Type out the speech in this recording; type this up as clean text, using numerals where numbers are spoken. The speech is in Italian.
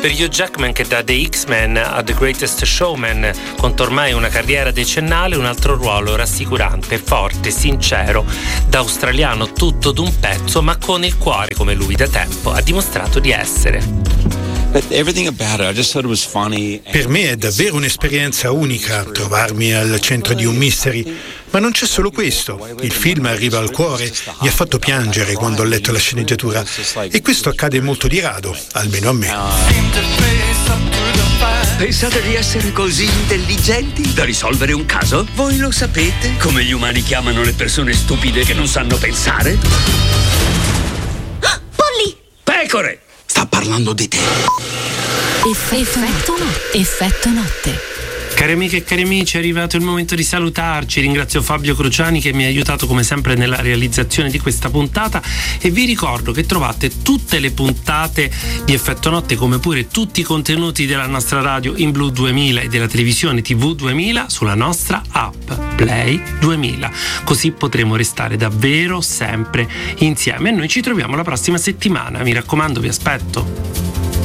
Per Hugh Jackman, che da The X-Men a The Greatest Showman conta ormai una carriera decennale, un altro ruolo rassicurante, forte, sincero, da australiano tutto d'un pezzo, ma con il cuore come lui da tempo ha dimostrato di essere. Per me è davvero un'esperienza unica trovarmi al centro di un mystery, ma non c'è solo questo. Il film arriva al cuore, mi ha fatto piangere quando ho letto la sceneggiatura e questo accade molto di rado, almeno a me. Pensate di essere così intelligenti da risolvere un caso? Voi lo sapete come gli umani chiamano le persone stupide che non sanno pensare? Polly! Pecore! Sta parlando di te. Effetto notte. Cari amiche e cari amici, è arrivato il momento di salutarci. Ringrazio Fabio Cruciani che mi ha aiutato come sempre nella realizzazione di questa puntata e vi ricordo che trovate tutte le puntate di Effetto Notte, come pure tutti i contenuti della nostra radio in Blu 2000 e della televisione TV 2000 sulla nostra app Play 2000. Così potremo restare davvero sempre insieme e noi ci troviamo la prossima settimana. Mi raccomando, vi aspetto.